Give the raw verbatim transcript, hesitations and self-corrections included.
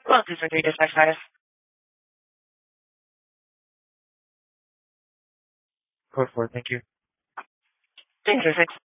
Well, please agree this next. Go for it. Thank you. Thank you.